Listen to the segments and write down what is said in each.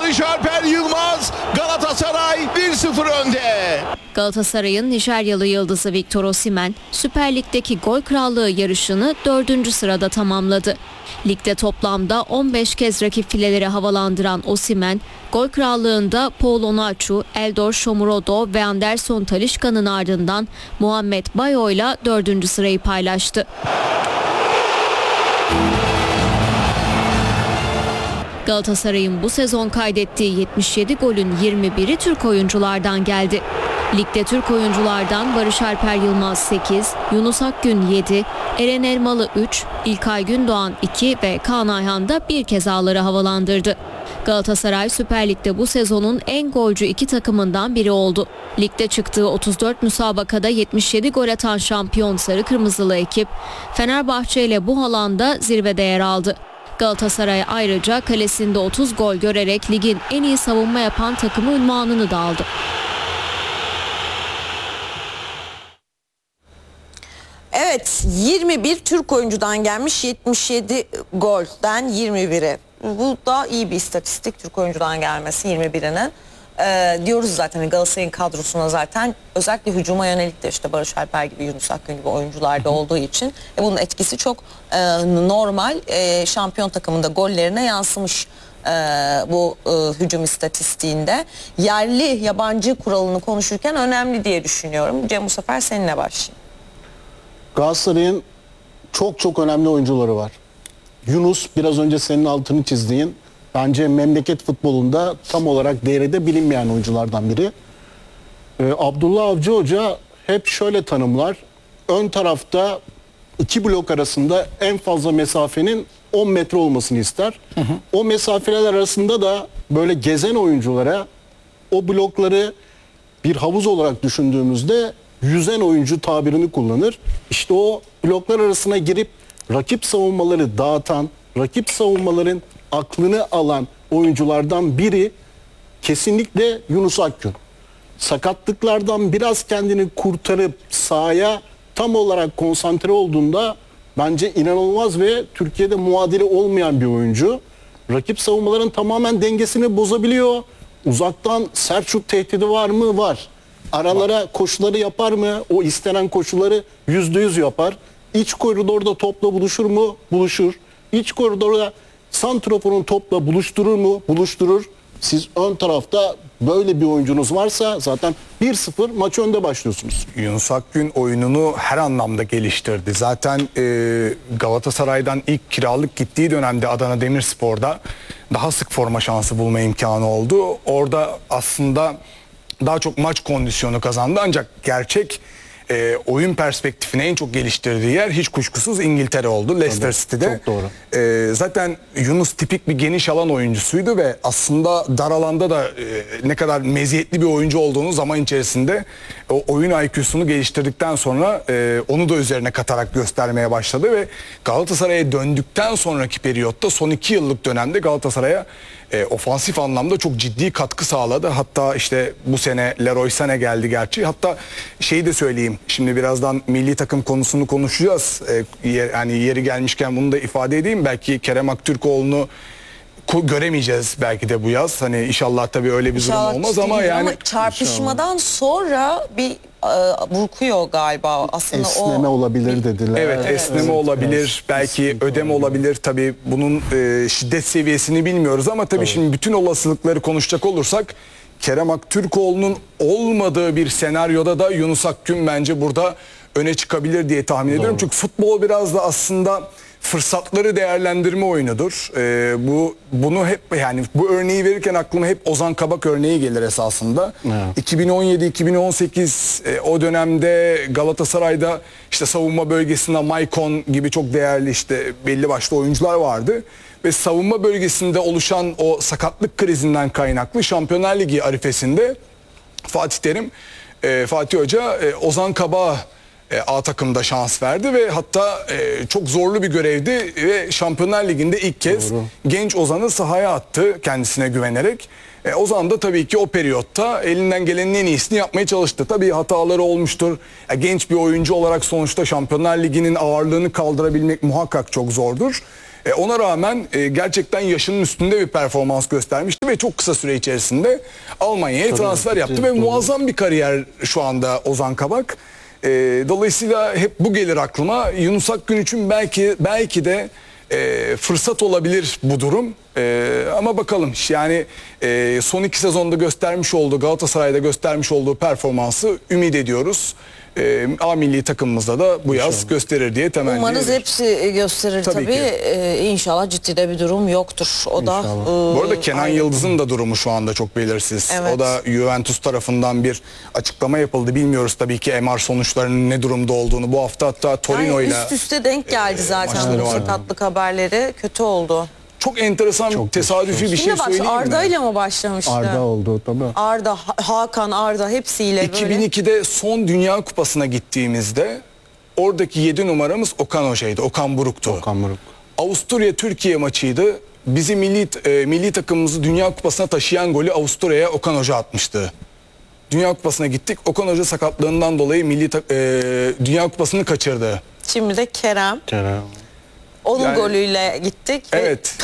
Barış Alper Yılmaz, Galatasaray 1-0 önde. Galatasaray'ın Nijeryalı yıldızı Victor Osimhen, Süper Lig'deki gol krallığı yarışını 4. sırada tamamladı. Ligde toplamda 15 kez rakip fileleri havalandıran Osimhen, gol krallığında Paul Onuachu, Eldor Shomurodov ve Anderson Talisca'nın ardından Muhammed Bayo ile 4. sırayı paylaştı. Galatasaray'ın bu sezon kaydettiği 77 golün 21'i Türk oyunculardan geldi. Ligde Türk oyunculardan Barış Alper Yılmaz 8, Yunus Akgün 7, Eren Elmalı 3, İlkay Gündoğan 2 ve Kaan Ayhan da bir kez ağları havalandırdı. Galatasaray Süper Lig'de bu sezonun en golcü iki takımından biri oldu. Ligde çıktığı 34 müsabakada 77 gol atan şampiyon Sarı Kırmızılı ekip Fenerbahçe ile bu alanda zirvede yer aldı. Galatasaray ayrıca kalesinde 30 gol görerek ligin en iyi savunma yapan takımı unvanını da aldı. Evet, 21 Türk oyuncudan gelmiş 77 golden 21'i. Bu da iyi bir istatistik, Türk oyuncudan gelmesi 21'inin. Diyoruz zaten Galatasaray'ın kadrosuna zaten özellikle hücuma yönelik de işte Barış Alper gibi, Yunus Akgün gibi oyuncularda olduğu için bunun etkisi çok normal. Şampiyon takımında gollerine yansımış bu hücum istatistiğinde. Yerli yabancı kuralını konuşurken önemli diye düşünüyorum. Cem, bu sefer seninle başlayayım. Galatasaray'ın çok önemli oyuncuları var. Yunus, biraz önce senin altını çizdiğin, bence memleket futbolunda tam olarak değeri de bilinmeyen oyunculardan biri. Abdullah Avcı Hoca hep şöyle tanımlar. Ön tarafta iki blok arasında en fazla mesafenin 10 metre olmasını ister. O mesafeler arasında da böyle gezen oyunculara o blokları bir havuz olarak düşündüğümüzde yüzen oyuncu tabirini kullanır. İşte o bloklar arasına girip rakip savunmaları dağıtan, rakip savunmaların aklını alan oyunculardan biri kesinlikle Yunus Akgün. Sakatlıklardan biraz kendini kurtarıp sahaya tam olarak konsantre olduğunda bence inanılmaz ve Türkiye'de muadili olmayan bir oyuncu. Rakip savunmaların tamamen dengesini bozabiliyor. Uzaktan sert şut tehdidi var mı? Var. Aralara koşuları yapar mı? O istenen koşuları %100 yapar. İç koridorda topla buluşur mu? Buluşur. İç koridorda santraforun topla buluşturur mu? Buluşturur. Siz ön tarafta böyle bir oyuncunuz varsa zaten 1-0 maç önde başlıyorsunuz. Yunus Akgün oyununu her anlamda geliştirdi. Zaten Galatasaray'dan ilk kiralık gittiği dönemde Adana Demirspor'da daha sık forma şansı bulma imkanı oldu. Orada aslında daha çok maç kondisyonu kazandı, ancak gerçek oyun perspektifini en çok geliştirdiği yer hiç kuşkusuz İngiltere oldu. Leicester City'de. Çok doğru. Zaten Yunus tipik bir geniş alan oyuncusuydu ve aslında dar alanda da ne kadar meziyetli bir oyuncu olduğunu zaman içerisinde o oyun IQ'sunu geliştirdikten sonra onu da üzerine katarak göstermeye başladı ve Galatasaray'a döndükten sonraki periyotta son 2 yıllık dönemde Galatasaray'a ofansif anlamda çok ciddi katkı sağladı. Hatta işte bu sene Leroy Sané geldi gerçi. Hatta şeyi de söyleyeyim. Şimdi birazdan milli takım konusunu konuşacağız. Yani yeri gelmişken bunu da ifade edeyim. Belki Kerem Aktürkoğlu'nu göremeyeceğiz belki de bu yaz. Hani inşallah tabii öyle bir durum olmaz ama yani çarpışmadan sonra bir burkuyor galiba aslında. Esneme olabilir dediler. Evet, esneme olabilir, belki ödeme olabilir. Tabii bunun şiddet seviyesini bilmiyoruz ama tabii şimdi bütün olasılıkları konuşacak olursak Kerem Aktürkoğlu'nun olmadığı bir senaryoda da Yunus Akgün bence burada öne çıkabilir diye tahmin ediyorum. Çünkü futbol biraz da aslında fırsatları değerlendirme oyunudur. Bunu hep, yani bu örneği verirken aklıma hep Ozan Kabak örneği gelir esasında. 2017-2018 o dönemde Galatasaray'da işte savunma bölgesinde Maicon gibi çok değerli işte belli başlı oyuncular vardı. Ve savunma bölgesinde oluşan o sakatlık krizinden kaynaklı Şampiyonlar Ligi arifesinde Fatih Hoca Ozan Kabak'a A takımda şans verdi ve hatta çok zorlu bir görevdi ve Şampiyonlar Ligi'nde ilk kez genç Ozan'ı sahaya attı kendisine güvenerek. Ozan da tabii ki o periyotta elinden gelenin en iyisini yapmaya çalıştı. Tabii hataları olmuştur. Genç bir oyuncu olarak sonuçta Şampiyonlar Ligi'nin ağırlığını kaldırabilmek muhakkak çok zordur. Ona rağmen gerçekten yaşının üstünde bir performans göstermişti ve çok kısa süre içerisinde Almanya'ya transfer yaptı ve muazzam bir kariyer şu anda Ozan Kabak. Dolayısıyla hep bu gelir aklıma. Yunus Akgün için belki de fırsat olabilir bu durum. Ama bakalım yani son 2 sezonda göstermiş olduğu, Galatasaray'da göstermiş olduğu performansı ümit ediyoruz. A milli takımımızda da bu yaz gösterir diye temenni Umarız ediyoruz. hepsi gösterir tabii. İnşallah ciddi de bir durum yoktur. O da Bu arada Kenan Yıldız'ın da durumu şu anda çok belirsiz. Evet. O da Juventus tarafından bir açıklama yapıldı. Bilmiyoruz tabii ki MR sonuçlarının ne durumda olduğunu. Bu hafta hatta Torino ile üst üste denk geldi zaten maçları bu vardı. sakatlık haberleri. Kötü oldu. çok enteresan tesadüfi bir şey Şimdi bak söyleyeyim Arda mi? ile mi başlamıştı? Arda oldu tabii. Arda, Hakan, Arda hepsiyle böyle. 2002'de son Dünya Kupası'na gittiğimizde oradaki 7 numaramız Okan Hoca'ydı. Okan Buruk'tu. Okan Buruk. Avusturya-Türkiye maçıydı. Bizi milli takımımızı Dünya Kupası'na taşıyan golü Avusturya'ya Okan Hoca atmıştı. Dünya Kupası'na gittik. Okan Hoca sakatlığından dolayı Dünya Kupası'nı kaçırdı. Şimdi de Kerem. Onun Yani- golüyle gittik. Evet.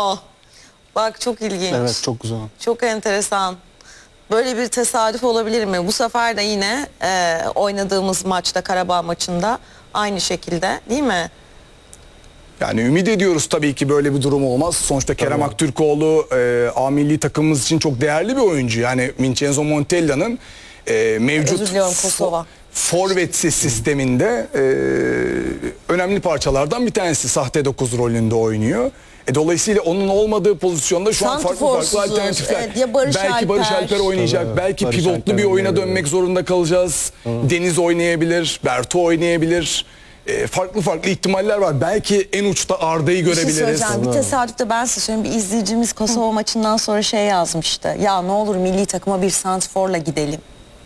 Bak çok ilginç. Evet, çok güzel. Çok enteresan. Böyle bir tesadüf olabilir mi? Bu sefer de yine oynadığımız maçta, Karabağ maçında aynı şekilde değil mi? Yani ümit ediyoruz tabii ki böyle bir durum olmaz. Sonuçta Kerem Aktürkoğlu A milli takımımız için çok değerli bir oyuncu. Yani Vincenzo Montella'nın mevcut Özür diliyorum, Kosova. forvetsiz sisteminde önemli parçalardan bir tanesi. Sahte 9 rolünde oynuyor. Dolayısıyla onun olmadığı pozisyonda şu an farklı Santrforsuzuz. alternatifler. Evet, ya Barış belki Barış Alper. Alper oynayacak. Tabii, belki Barış pivotlu Alper bir oyuna oynayabilir. dönmek zorunda kalacağız. Deniz oynayabilir. Berto oynayabilir. Farklı ihtimaller var. Belki en uçta Arda'yı Bir şey görebiliriz. söyleyeceğim. Bir tesadüfte ben size söyleyeyim. Bir izleyicimiz Kosova maçından sonra şey yazmıştı. Ya ne olur milli takıma bir santrforla gidelim.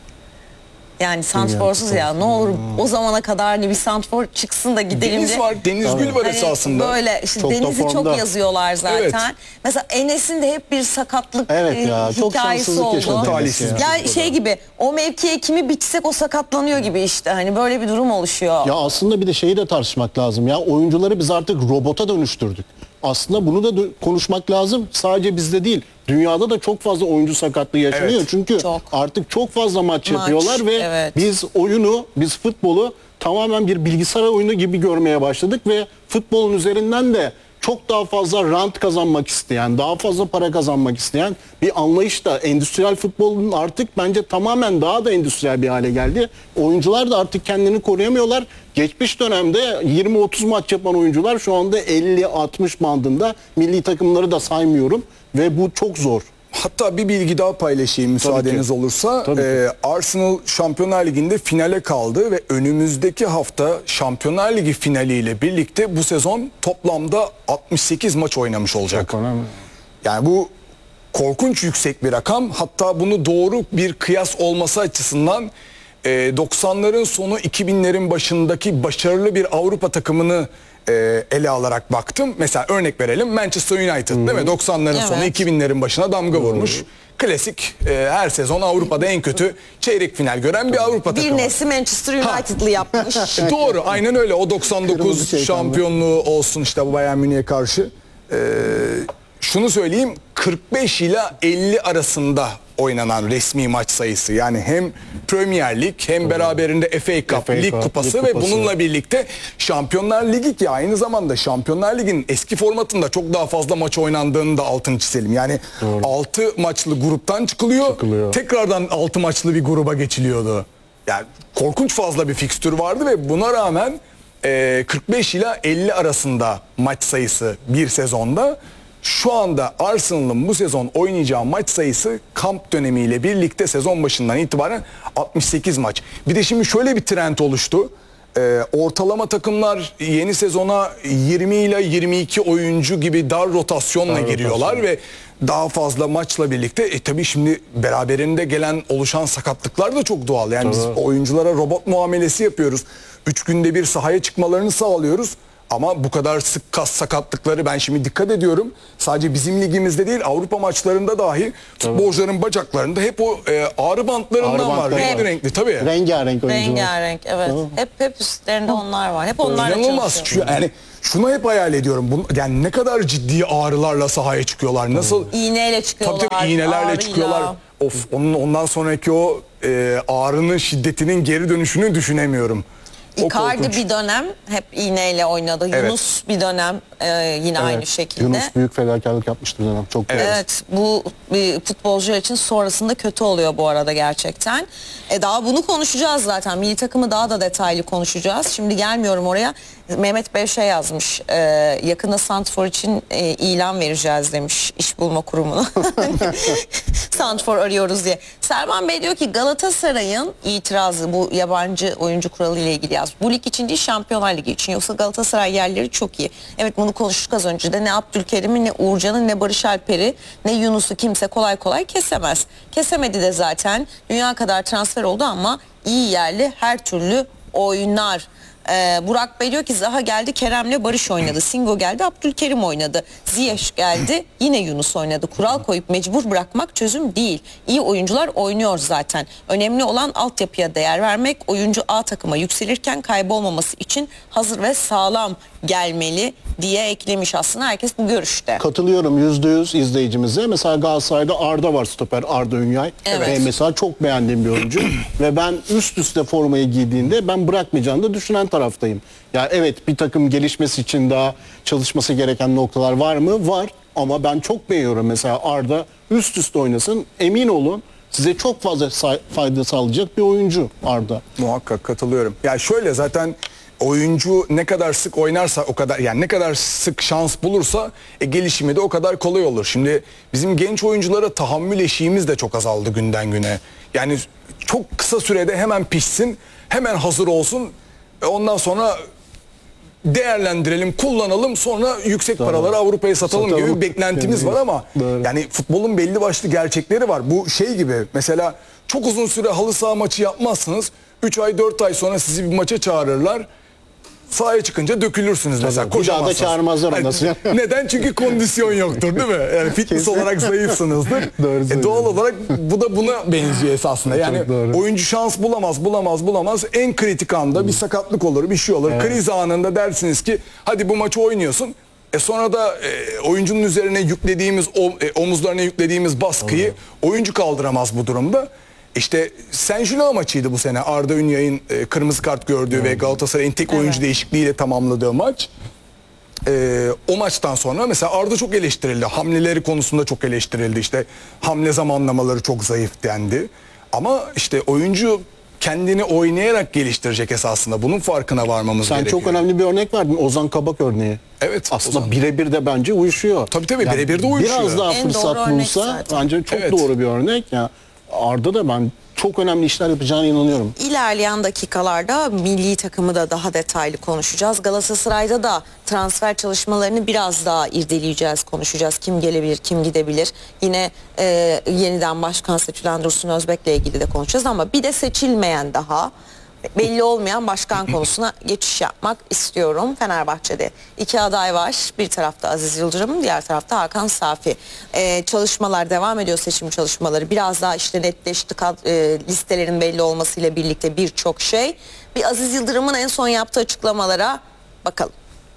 Yani santrforsuz ya. Ne olur o zamana kadar hani bir santrfor çıksın da gidelim Deniz de. var. Deniz Gül var Hani esasında. böyle işte Çok da Deniz'i çok formda. yazıyorlar zaten. Evet. Mesela Enes'in de hep bir sakatlık Evet ya, çok hikayesi şanssızlık oldu. yaşadı. Talihsiz. Ya şey gibi o mevkiye kimi biçsek o sakatlanıyor gibi işte. Hani böyle bir durum oluşuyor. Ya aslında bir de şeyi de tartışmak lazım ya. Oyuncuları biz artık robota dönüştürdük. Aslında bunu da konuşmak lazım. Sadece bizde değil. Dünyada da çok fazla oyuncu sakatlığı yaşanıyor. Evet. Çünkü Çok. artık çok fazla maç yapıyorlar ve evet. biz futbolu tamamen bir bilgisayar oyunu gibi görmeye başladık ve futbolun üzerinden de çok daha fazla rant kazanmak isteyen, daha fazla para kazanmak isteyen bir anlayış da endüstriyel futbolun artık bence tamamen daha da endüstriyel bir hale geldi. Oyuncular da artık kendini koruyamıyorlar. Geçmiş dönemde 20-30 maç yapan oyuncular şu anda 50-60 bandında, milli takımları da saymıyorum ve bu çok zor. Hatta bir bilgi daha paylaşayım müsaadeniz olursa. Tabii ki. Arsenal Şampiyonlar Ligi'nde finale kaldı ve önümüzdeki hafta Şampiyonlar Ligi finaliyle birlikte bu sezon toplamda 68 maç oynamış olacak. Yani bu korkunç yüksek bir rakam. Hatta bunu doğru bir kıyas olması açısından 90'ların sonu 2000'lerin başındaki başarılı bir Avrupa takımını ele alarak baktım. Mesela örnek verelim, Manchester United değil mi? 90'ların sonu Evet. 2000'lerin başına damga vurmuş. Klasik her sezon Avrupa'da en kötü çeyrek final gören bir Avrupa Bir takımı. nesli Manchester United'lı yapmış. Doğru, aynen öyle. O Kırmızı 99 şeytanlı. şampiyonluğu olsun işte bu Bayern Münih'e karşı. Şunu söyleyeyim, 45 ila 50 arasında oynanan resmi maç sayısı. Yani hem Premier Lig hem beraberinde FA Cup, FA Lig Cup, Kupası Lig ve Kupası. bununla birlikte Şampiyonlar Ligi ki aynı zamanda Şampiyonlar Ligi'nin eski formatında çok daha fazla maç oynandığını da altını çizelim. Yani 6 maçlı gruptan çıkılıyor. Tekrardan 6 maçlı bir gruba geçiliyordu. Yani korkunç fazla bir fikstür vardı ve buna rağmen 45 ila 50 arasında maç sayısı bir sezonda. Şu anda Arsenal'ın bu sezon oynayacağı maç sayısı kamp dönemiyle birlikte sezon başından itibaren 68 maç. Bir de şimdi şöyle bir trend oluştu. Ortalama takımlar yeni sezona 20 ile 22 oyuncu gibi dar rotasyonla giriyorlar ve daha fazla maçla birlikte tabii şimdi beraberinde gelen oluşan sakatlıklar da çok doğal. Yani biz oyunculara robot muamelesi yapıyoruz. 3 günde bir sahaya çıkmalarını sağlıyoruz. Ama bu kadar sık kas sakatlıkları ben şimdi dikkat ediyorum. Sadece bizim ligimizde değil Avrupa maçlarında dahi futbolcuların bacaklarında hep o ağrı bantlarından var. Renkli renkli tabii. Rengarenk oyuncular. Rengarenk evet. Hep üstlerinde onlar var. Hep onlarla İnanılmaz. çalışıyor. Yani şunu hep hayal ediyorum. Yani ne kadar ciddi ağrılarla sahaya çıkıyorlar. Nasıl? İğneyle çıkıyorlar. Tabii iğnelerle ağrıyla. çıkıyorlar. Ondan sonraki o ağrının şiddetinin geri dönüşünü düşünemiyorum. Icardi bir dönem hep iğneyle oynadı. Evet. Yunus bir dönem yine aynı şekilde. Yunus büyük fedakarlık yapmıştı dönem. Çok Evet, bu bir futbolcular için sonrasında kötü oluyor bu arada gerçekten. Daha bunu konuşacağız zaten. Milli takımı daha da detaylı konuşacağız. Şimdi gelmiyorum oraya. Mehmet Bey şey yazmış. Yakında Santfor için ilan vereceğiz demiş iş bulma kurumuna. Santfor arıyoruz diye. Servan Bey diyor ki Galatasaray'ın itirazı bu yabancı oyuncu kuralı ile ilgili yaz. Bu lig için değil, Şampiyonlar Ligi için. Yoksa Galatasaray yerleri çok iyi. Evet, bunu konuştuk az önce de. Ne Abdülkerim'i, ne Uğurcan'ı, ne Barış Alper'i, ne Yunus'u kimse kolay kolay kesemez. Kesemedi de zaten. Dünya kadar transfer oldu ama iyi yerli her türlü oynar. Burak Bey diyor ki Zaha geldi, Kerem'le Barış oynadı. Singo geldi, Abdülkerim oynadı. Ziyech geldi, yine Yunus oynadı. Kural koyup mecbur bırakmak çözüm değil. İyi oyuncular oynuyor zaten. Önemli olan altyapıya değer vermek. Oyuncu A takıma yükselirken kaybolmaması için hazır ve sağlam gelmeli diye eklemiş aslında. Herkes bu görüşte. Katılıyorum %100 izleyicimize. Mesela Galatasaray'da Arda var, stoper Arda Ünyay. Evet. Mesela çok beğendiğim bir oyuncu. Ve ben üst üste formayı giydiğinde ben bırakmayacağını da düşünen taraftayım. Ya evet, bir takım gelişmesi için daha çalışması gereken noktalar var mı? Var. Ama ben çok beğeniyorum mesela Arda üst üste oynasın. Emin olun size çok fazla fayda sağlayacak bir oyuncu Arda. Muhakkak katılıyorum. Ya şöyle, zaten oyuncu ne kadar sık oynarsa o kadar, yani ne kadar sık şans bulursa gelişimi de o kadar kolay olur. Şimdi bizim genç oyunculara tahammül eşiğimiz de çok azaldı günden güne. Yani çok kısa sürede hemen pişsin, hemen hazır olsun. Ondan sonra değerlendirelim, kullanalım, sonra yüksek paralara Avrupa'ya satalım gibi bir beklentimiz var ama yani futbolun belli başlı gerçekleri var. Bu şey gibi, mesela çok uzun süre halı saha maçı yapmazsınız. 3 ay 4 ay sonra sizi bir maça çağırırlar. Sahaya çıkınca dökülürsünüz mesela. Bir daha da çağırmazlar onu. Neden? Çünkü kondisyon yoktur değil mi? Yani fitness olarak zayıfsınızdır. Doğal olarak bu da buna benziyor esasında. Yani oyuncu şans bulamaz. En kritik anda bir sakatlık olur, bir şey olur. Evet. Kriz anında dersiniz ki hadi bu maçı oynuyorsun. Sonra da oyuncunun üzerine yüklediğimiz, omuzlarına yüklediğimiz baskıyı oyuncu kaldıramaz bu durumda. İşte Saint-Gilloise maçıydı bu sene. Arda Ünyay'ın kırmızı kart gördüğü ve Galatasaray'ın tek oyuncu değişikliğiyle tamamladığı maç. O maçtan sonra mesela Arda çok eleştirildi. Hamleleri konusunda çok eleştirildi. İşte hamle zamanlamaları çok zayıf dendi. Ama işte oyuncu kendini oynayarak geliştirecek esasında. Bunun farkına varmamız gerekiyor. Sen çok önemli bir örnek verdin. Ozan Kabak örneği. Evet. Aslında birebir de bence uyuşuyor. Tabii yani birebir de uyuşuyor. Biraz daha en fırsat bulsa bence çok doğru bir örnek. Ya Arda da ben çok önemli işler yapacağına inanıyorum. İlerleyen dakikalarda milli takımı da daha detaylı konuşacağız. Galatasaray'da da transfer çalışmalarını biraz daha irdeleyeceğiz, konuşacağız. Kim gelebilir, kim gidebilir. Yine yeniden başkan seçilen Dursun Özbek'le ilgili de konuşacağız ama bir de seçilmeyen, daha belli olmayan başkan konusuna geçiş yapmak istiyorum. Fenerbahçe'de 2 aday var. Bir tarafta Aziz Yıldırım, diğer tarafta Hakan Safi. Çalışmalar devam ediyor, seçim çalışmaları. Biraz daha işte netleşti, listelerin belli olmasıyla birlikte birçok şey. Bir Aziz Yıldırım'ın en son yaptığı açıklamalara bakalım.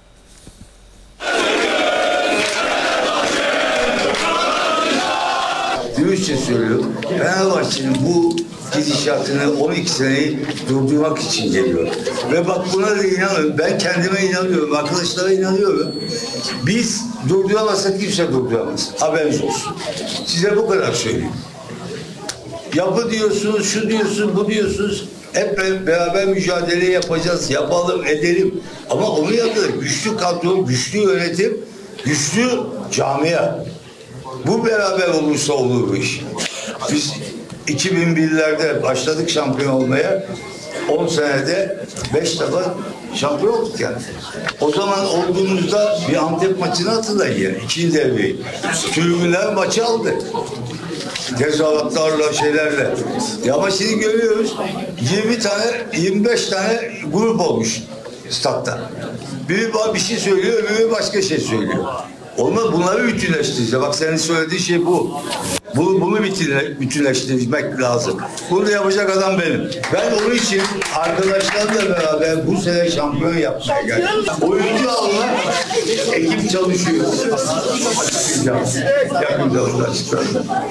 Dürüstçe söylüyorum. Fenerbahçe'nin bu gidişatını 12 seneyi durdurmak için geliyor. Ve bak buna da inanın. Ben kendime inanıyorum. Arkadaşlara inanıyorum. Biz durduramazsak kimse durduramaz. Haberiniz olsun. Size bu kadar söyleyeyim. Yapı diyorsunuz, şu diyorsunuz, bu diyorsunuz. Hep beraber mücadele yapacağız. Yapalım, edelim. Ama onun yanında güçlü kadro, güçlü yönetim, güçlü camia. Bu beraber olursa olur bu iş. Biz 2001'lerde başladık şampiyon olmaya. 10 senede 5 defa şampiyon olduk yani. O zaman olduğumuzda bir Antep maçını hatırlayın yani. 2. devreyi. Tribünler maçı aldı. Tezahüratlarla, şeylerle. Ya ama şimdi görüyoruz 20 tane, 25 tane grup olmuş statta. Biri bir şey söylüyor, öbürü başka şey söylüyor. Olmaz, bunları bütünleştireceğiz. Bak senin söylediğin şey bu. Bunu bütünleştirmek lazım. Bunu da yapacak adam benim. Ben onun için arkadaşlarla beraber bu sene şampiyon yapmaya geldim. Oyuncu almak, ekip çalışıyor. Yakın zamanda çıkardım.